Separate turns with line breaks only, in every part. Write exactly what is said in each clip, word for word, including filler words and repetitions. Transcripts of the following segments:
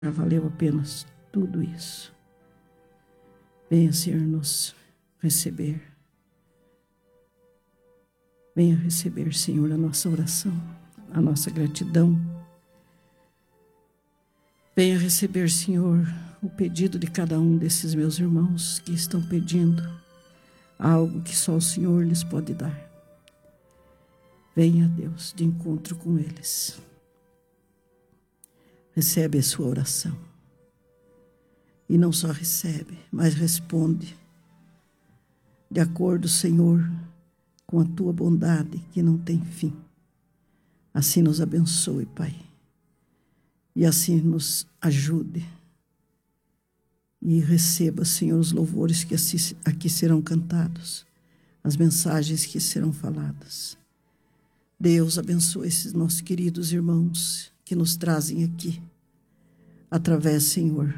Já valeu apenas tudo isso. Venha, Senhor, nos receber. Venha receber, Senhor, a nossa oração, a nossa gratidão. Venha receber, Senhor, o pedido de cada um desses meus irmãos que estão pedindo algo que só o Senhor lhes pode dar. Venha, Deus, de encontro com eles. Recebe a sua oração. E não só recebe, mas responde. De acordo, Senhor, com a tua bondade que não tem fim. Assim nos abençoe, Pai. E assim nos ajude. E receba, Senhor, os louvores que aqui serão cantados. As mensagens que serão faladas. Deus abençoe esses nossos queridos irmãos que nos trazem aqui. Através, Senhor,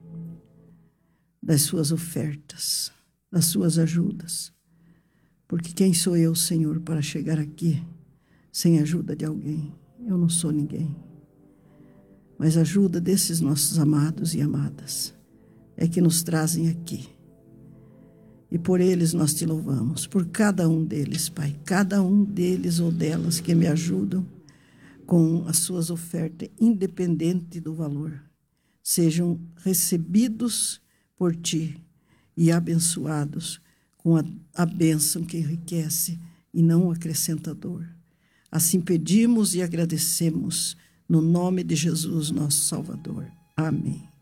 das suas ofertas, das suas ajudas. Porque quem sou eu, Senhor, para chegar aqui sem a ajuda de alguém? Eu não sou ninguém. Mas a ajuda desses nossos amados e amadas é que nos trazem aqui. E por eles nós te louvamos, por cada um deles, Pai. Cada um deles ou delas que me ajudam com as suas ofertas, independente do valor. Sejam recebidos por ti e abençoados com a, a bênção que enriquece e não acrescenta dor. Assim pedimos e agradecemos no nome de Jesus, nosso Salvador. Amém.